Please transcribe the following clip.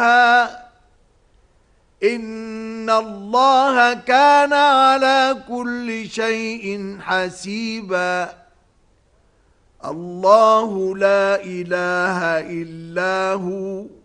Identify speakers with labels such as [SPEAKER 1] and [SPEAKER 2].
[SPEAKER 1] إن الله كان على كل شيء حسيبا. الله لا إله إلا هو